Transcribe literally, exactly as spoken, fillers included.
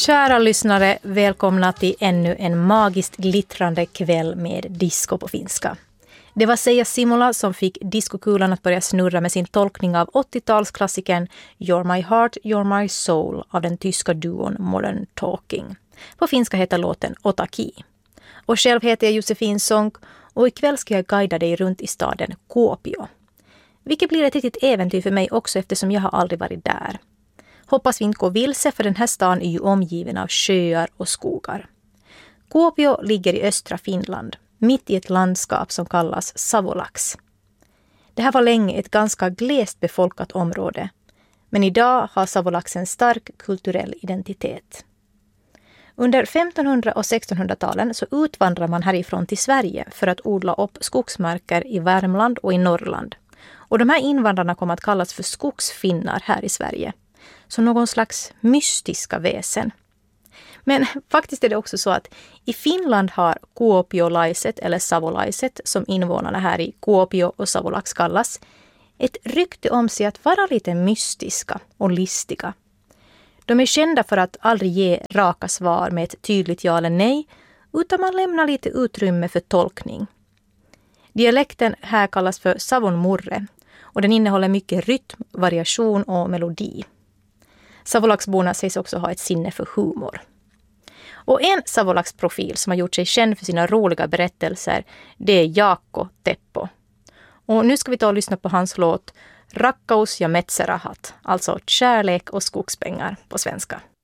Kära lyssnare, välkomna till ännu en magiskt glittrande kväll med disco på finska. Det var Seija Simola som fick diskokulan att börja snurra med sin tolkning av åttiotalsklassikern You're My Heart, You're My Soul av den tyska duon Modern Talking. På finska heter låten Otaki. Och själv heter jag Josefin Sonck och ikväll ska jag guida dig runt i staden Kuopio. Vilket blir ett riktigt äventyr för mig också eftersom jag har aldrig varit där. Hoppas vi inte går vilse för den här stan är ju omgiven av sjöar och skogar. Kuopio ligger i östra Finland, mitt i ett landskap som kallas Savolax. Det här var länge ett ganska glest befolkat område, men idag har Savolax en stark kulturell identitet. Under femtonhundra- och sextonhundratalen så utvandrar man härifrån till Sverige för att odla upp skogsmarker i Värmland och i Norrland. Och de här invandrarna kommer att kallas för skogsfinnar här i Sverige. Som någon slags mystiska väsen. Men faktiskt är det också så att i Finland har kuopiolaiset eller savolaiset, som invånarna här i Kuopio och Savolax kallas, ett rykte om sig att vara lite mystiska och listiga. De är kända för att aldrig ge raka svar med ett tydligt ja eller nej, utan man lämnar lite utrymme för tolkning. Dialekten här kallas för savonmurre och den innehåller mycket rytm, variation och melodi. Savolaxborna sägs också ha ett sinne för humor. Och en Savolax-profil som har gjort sig känd för sina roliga berättelser, det är Jaakko Teppo. Och nu ska vi ta och lyssna på hans låt Rakkaus ja metserahat, alltså kärlek och skogspengar på svenska.